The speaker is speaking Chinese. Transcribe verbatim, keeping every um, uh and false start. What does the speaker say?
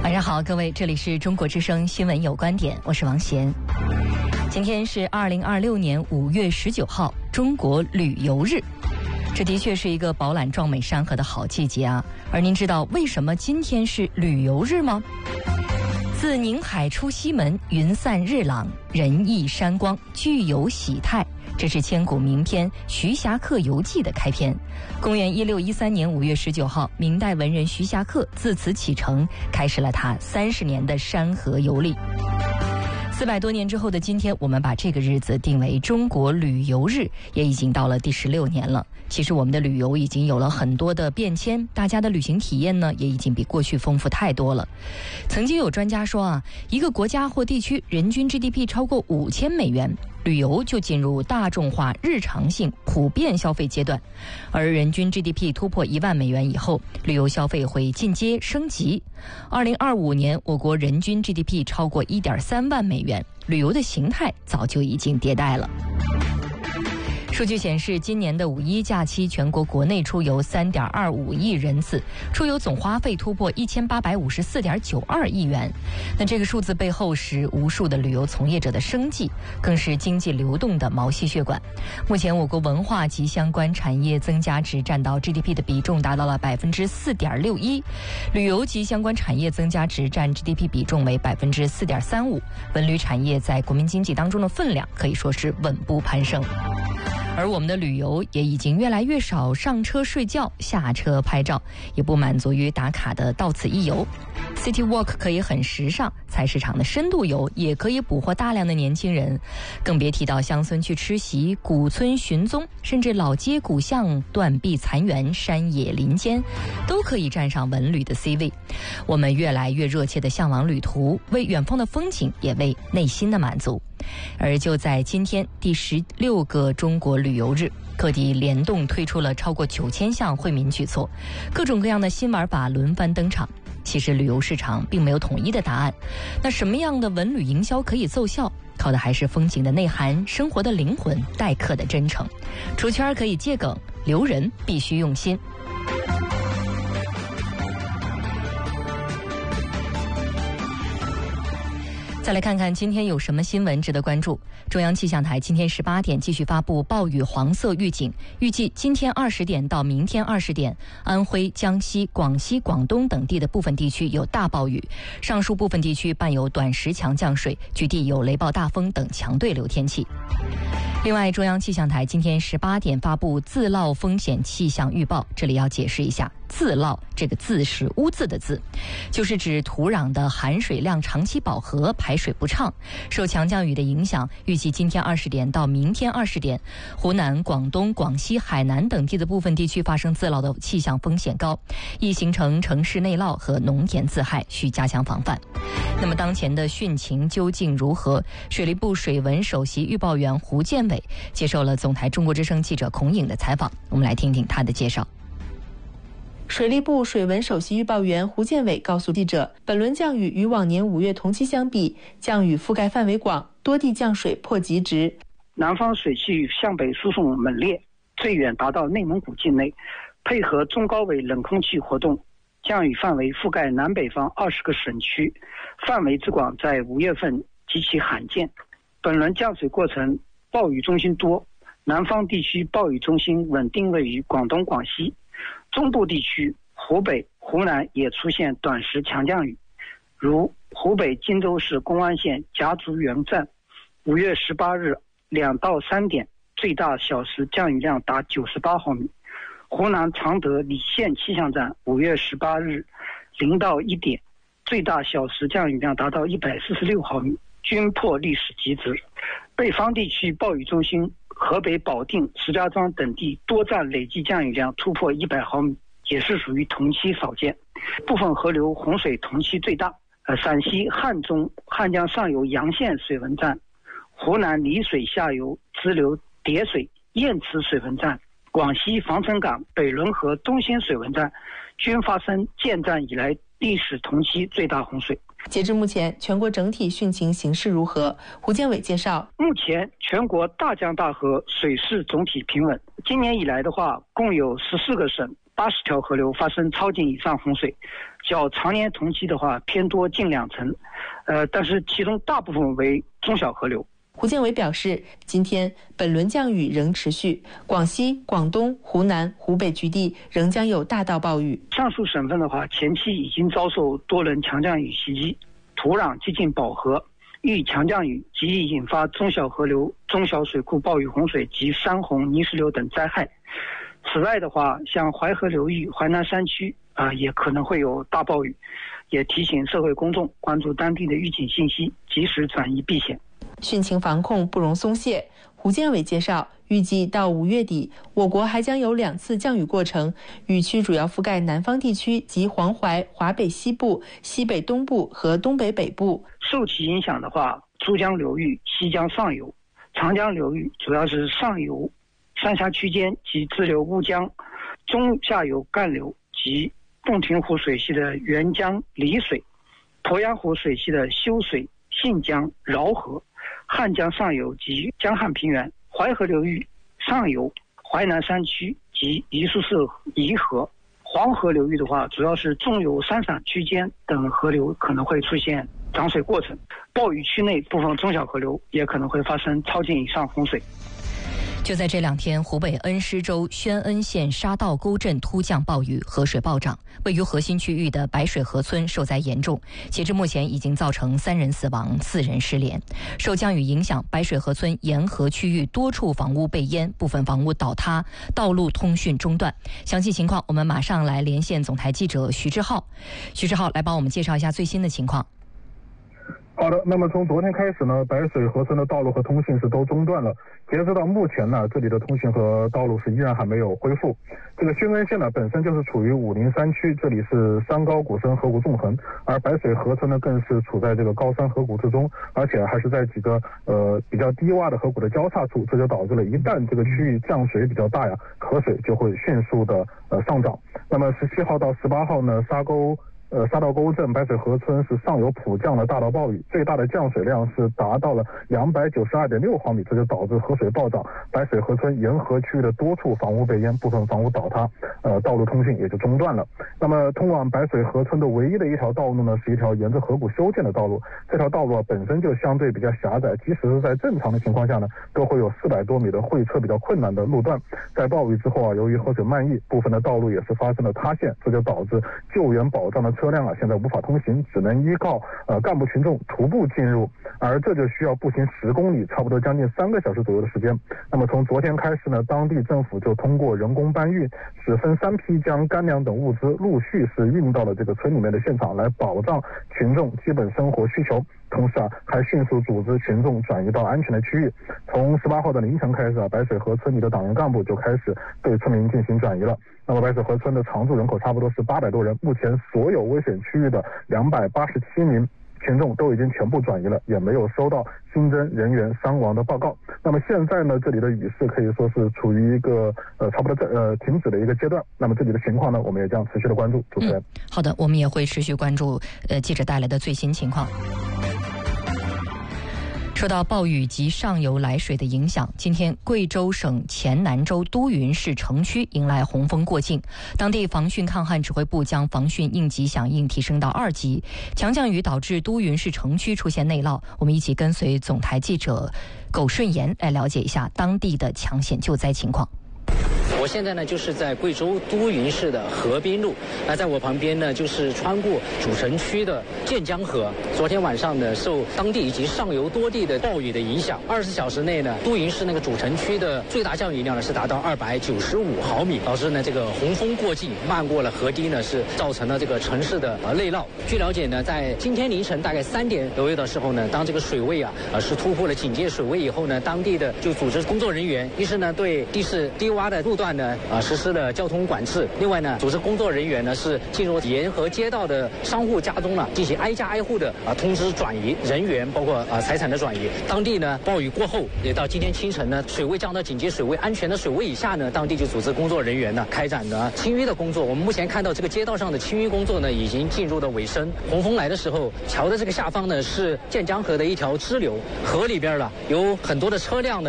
晚上好，各位，这里是中国之声新闻有观点，我是王贤。今天是二零二六年五月十九号，中国旅游日。这的确是一个饱览壮美山河的好季节啊！而您知道为什么今天是旅游日吗？自宁海出西门，云散日朗，人意山光，具有喜态。这是千古名篇《徐霞客游记》的开篇。公元一六一三年五月十九号，明代文人徐霞客自此启程，开始了他三十年的山河游历。四百多年之后的今天，我们把这个日子定为中国旅游日，也已经到了第十六年了。其实我们的旅游已经有了很多的变迁，大家的旅行体验呢，也已经比过去丰富太多了。曾经有专家说啊，一个国家或地区人均 G D P 超过五千美元，旅游就进入大众化、日常性、普遍消费阶段，而人均 G D P 突破一万美元以后，旅游消费会进阶升级。二零二五年，我国人均 G D P 超过一点三万美元，旅游的形态早就已经迭代了。数据显示，今年的五一假期，全国国内出游 三点二五亿人次，出游总花费突破一千八百五十四点九二亿元。那这个数字背后是无数的旅游从业者的生计，更是经济流动的毛细血管。目前，我国文化及相关产业增加值占到 G D P 的比重达到了百分之四点六一，旅游及相关产业增加值占 G D P 比重为百分之四点三五，文旅产业在国民经济当中的分量可以说是稳步攀升。而我们的旅游也已经越来越少上车睡觉，下车拍照，也不满足于打卡的到此一游。City Walk 可以很时尚，菜市场的深度游也可以捕获大量的年轻人，更别提到乡村去吃席、古村寻踪，甚至老街古巷、断壁残垣、山野林间，都可以站上文旅的 C 位。我们越来越热切地向往旅途，为远方的风景，也为内心的满足。而就在今天，第十六个中国旅游日，各地联动推出了超过九千项惠民举措，各种各样的新玩法轮番登场。其实旅游市场并没有统一的答案，那什么样的文旅营销可以奏效，靠的还是风景的内涵、生活的灵魂、待客的真诚。出圈可以借梗，留人必须用心。再来看看今天有什么新闻值得关注。中央气象台今天十八点继续发布暴雨黄色预警，预计今天二十点到明天二十点，安徽、江西、广西、广东等地的部分地区有大暴雨，上述部分地区伴有短时强降水，局地有雷暴大风等强对流天气。另外，中央气象台今天十八点发布自涝风险气象预报，这里要解释一下，自涝这个字是污渍的字，就是指土壤的含水量长期饱和，排水不畅。受强降雨的影响，预计今天二十点到明天二十点，湖南、广东、广西、海南等地的部分地区发生自涝的气象风险高，易形成城市内涝和农田自害，需加强防范。那么当前的汛情究竟如何？水利部水文首席预报员胡建伟接受了总台中国之声记者孔颖的采访，我们来听听他的介绍。 水利部水文首席预报员胡建伟告诉记者，本轮降雨与往年五月同期相比，降雨覆盖范围广，多地降水破极值。 南方水汽向北输送猛烈，最远达到内蒙古境内，配合中高纬冷空气活动，降雨范围覆盖南北方二十个省区，范围之广在五月份极其罕见。本轮降水过程暴雨中心多，南方地区暴雨中心稳定位于广东、广西，中部地区湖北、湖南也出现短时强降雨，如湖北荆州市公安县夹竹园站五月十八日两到三点最大小时降雨量达九十八毫米，湖南常德澧县气象站五月十八日零到一点最大小时降雨量达到一百四十六毫米，均破历史极值。北方地区暴雨中心河北保定、石家庄等地多站累计降雨量突破一百毫米，也是属于同期少见。部分河流洪水同期最大，呃，陕西汉中汉江上游洋县水文站，湖南丽水下游支流叠水堰池水文站，广西防城港北仑河东兴水文站均发生建站以来历史同期最大洪水。 截至目前，全国整体汛情形势如何？胡建伟介绍， 目前全国大江大河水势总体平稳。今年以来的话，共有十四个省八十条河流发生超警以上洪水，较常年同期的话偏多近两成，呃，但是其中大部分为中小河流。 胡建伟表示，今天本轮降雨仍持续，广西、广东、湖南、湖北局地仍将有大到暴雨。 上述省份的话，前期已经遭受多轮强降雨袭击，土壤接近饱和，遇强降雨极易引发中小河流、中小水库暴雨洪水及山洪、泥石流等灾害。此外的话，像淮河流域、淮南山区啊、呃，也可能会有大暴雨，也提醒社会公众关注当地的预警信息，及时转移避险。 汛情防控不容松懈。胡建伟介绍，预计到五月底，我国还将有两次降雨过程，雨区主要覆盖南方地区及黄淮、华北西部、西北东部和东北北部。 受其影响的话，珠江流域、西江上游、长江流域主要是上游三峡区间及支流乌江，中下游干流及洞庭湖水系的沅江、丽水，鄱阳湖水系的修水、信江、饶河，汉江上游及江汉平原，淮河流域上游淮南山区及宜苏市宜河。黄河流域的话，主要是中游三陕区间等河流可能会出现涨水过程，暴雨区内部分中小河流也可能会发生超警以上洪水。 就在这两天，湖北恩施州宣恩县沙道沟镇突降暴雨，河水暴涨，位于核心区域的白水河村受灾严重，截至目前已经造成三人死亡、四人失联。受降雨影响，白水河村沿河区域多处房屋被淹，部分房屋倒塌，道路通讯中断。详细情况，我们马上来连线总台记者徐志浩。徐志浩来帮我们介绍一下最新的情况。 好的，那么从昨天开始呢，白水河村的道路和通信是都中断了。截止到目前呢，这里的通信和道路是依然还没有恢复。这个宣恩县呢，本身就是处于武陵山区，这里是山高谷深，河谷纵横，而白水河村呢，更是处在这个高山河谷之中，而且还是在几个呃比较低洼的河谷的交叉处，这就导致了一旦这个区域降水比较大呀，河水就会迅速的呃上涨。那么十七号到十八号呢，沙沟。呃，沙道沟镇白水河村是上游普降了大到暴雨，最大的降水量是达到了两百九十二点六毫米，这就导致河水暴涨，白水河村沿河区域的多处房屋被淹，部分房屋倒塌，呃，道路通讯也就中断了。那么，通往白水河村的唯一的一条道路呢，是一条沿着河谷修建的道路。这条道路啊，本身就相对比较狭窄，即使是在正常的情况下呢，都会有四百多米的会测比较困难的路段。在暴雨之后啊，由于河水漫溢，部分的道路也是发生了塌陷，这就导致救援保障的车辆啊，现在无法通行，只能依靠呃干部群众徒步进入，而这就需要步行十公里，差不多将近三个小时左右的时间。那么从昨天开始呢，当地政府就通过人工搬运，是分三批将干粮等物资陆续是运到了这个村里面的现场，来保障群众基本生活需求。同时啊，还迅速组织群众转移到安全的区域。从十八号的凌晨开始啊，白水河村里的党员干部就开始对村民进行转移了。那么白水河村的常住人口差不多是八百多人，目前所有危险区域的两百八十七名群众都已经全部转移了，也没有收到新增人员伤亡的报告。那么现在呢，这里的雨势可以说是处于一个呃差不多呃停止的一个阶段。那么这里的情况呢，我们也将持续的关注。主持人、嗯， 好的，我们也会持续关注呃记者带来的最新情况。受到暴雨及上游来水的影响，今天贵州省黔南州都匀市城区迎来洪峰过境，当地防汛抗旱指挥部将防汛应急响应提升到二级。强降雨导致都匀市城区出现内涝，我们一起跟随总台记者苟顺言来了解一下当地的抢险救灾情况。 我现在呢就是在贵州都匀市的河滨路，那在我旁边呢就是穿过主城区的建江河。昨天晚上呢，受当地以及上游多地的暴雨的影响，二十四小时内呢，都匀市那个主城区的最大降雨量呢是达到二百九十五毫米，导致呢这个洪峰过境，漫过了河堤呢，是造成了这个城市的呃内涝。据了解呢，在今天凌晨大概三点左右的时候呢，当这个水位啊呃是突破了警戒水位以后呢，当地的就组织工作人员，一是呢对地势低洼的路段呢啊、呃、实施了交通管制，另外呢，组织工作人员呢是进入沿河街道的商户家中呢，进行挨家挨户的啊、呃、通知转移人员，包括啊、呃、财产的转移。当地呢暴雨过后，也到今天清晨呢，水位降到警戒水位、安全的水位以下呢，当地就组织工作人员呢开展了清淤的工作。我们目前看到这个街道上的清淤工作呢，已经进入了尾声。洪峰来的时候，桥的这个下方呢是建江河的一条支流，河里边了有很多的车辆呢。